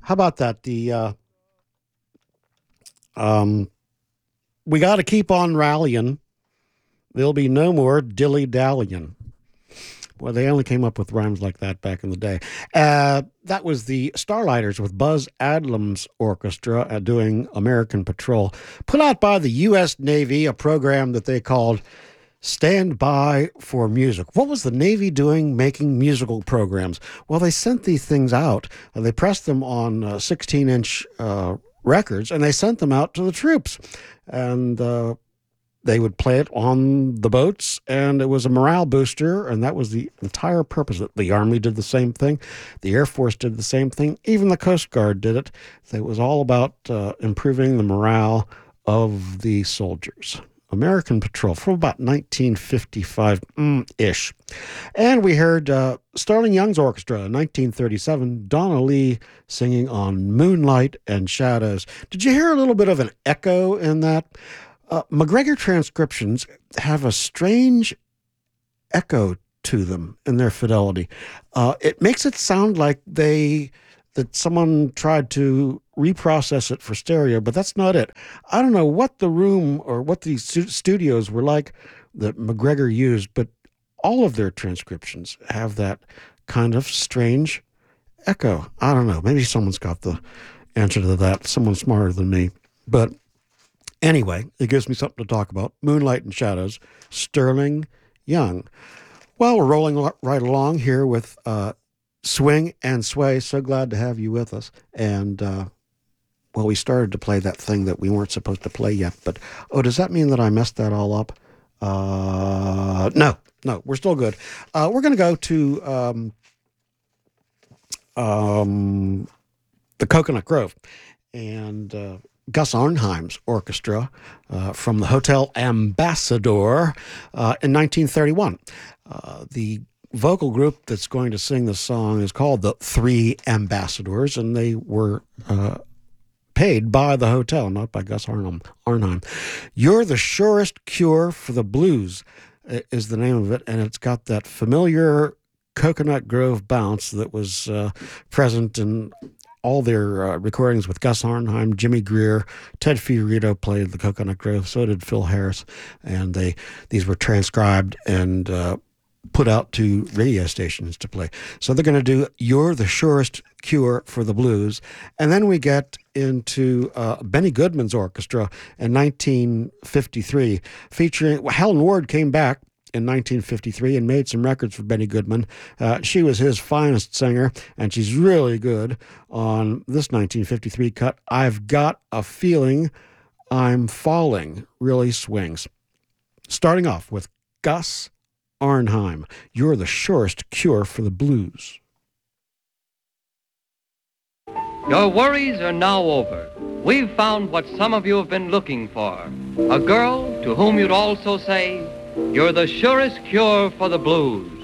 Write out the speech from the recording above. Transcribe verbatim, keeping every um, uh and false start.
How about that? The uh, um, we got to keep on rallying. There'll be no more dilly dallying. Well, they only came up with rhymes like that back in the day. Uh, that was the Starlighters with Buzz Adlam's orchestra uh, doing American Patrol, put out by the U S. Navy, a program that they called Stand By for Music. What was the Navy doing making musical programs? Well, they sent these things out. Uh, they pressed them on uh, sixteen inch uh, records and they sent them out to the troops. And uh, they would play it on the boats, and it was a morale booster, and that was the entire purpose. The Army did the same thing. The Air Force did the same thing. Even the Coast Guard did it. It was all about uh, improving the morale of the soldiers. American Patrol from about nineteen fifty-five-ish. And we heard uh, Sterling Young's orchestra in nineteen thirty-seven, Donna Lee singing on Moonlight and Shadows. Did you hear a little bit of an echo in that? Uh, McGregor transcriptions have a strange echo to them in their fidelity. Uh, it makes it sound like they that someone tried to reprocess it for stereo, but that's not it. I don't know what the room or what these studios were like that McGregor used, but all of their transcriptions have that kind of strange echo. I don't know. Maybe someone's got the answer to that. Someone smarter than me. But anyway, it gives me something to talk about. Moonlight and Shadows, Sterling Young. Well, we're rolling right along here with uh, Swing and Sway. So glad to have you with us. And, uh, well, we started to play that thing that we weren't supposed to play yet. But, oh, does that mean that I messed that all up? Uh, no, no, we're still good. Uh, we're going to go to um, um, the Coconut Grove. And... Uh, Gus Arnheim's orchestra uh, from the Hotel Ambassador uh, in nineteen thirty-one. Uh, the vocal group that's going to sing the song is called the Three Ambassadors, and they were uh, paid by the hotel, not by Gus Arnheim. Arnheim. You're the Surest Cure for the Blues is the name of it, and it's got that familiar Coconut Grove bounce that was uh, present in all their uh, recordings with Gus Arnheim, Jimmy Greer, Ted Fiorito played the Coconut Grove, so did Phil Harris, and they these were transcribed and uh, put out to radio stations to play. So they're going to do You're the Surest Cure for the Blues, and then we get into uh, Benny Goodman's orchestra in nineteen fifty-three, featuring, well, Helen Ward came back in nineteen fifty-three and made some records for Benny Goodman. Uh, she was his finest singer, and she's really good on this nineteen fifty-three cut. I've Got a Feeling I'm Falling really swings. Starting off with Gus Arnheim, You're the Surest Cure for the Blues. Your worries are now over. We've found what some of you have been looking for. A girl to whom you'd also say, you're the surest cure for the blues.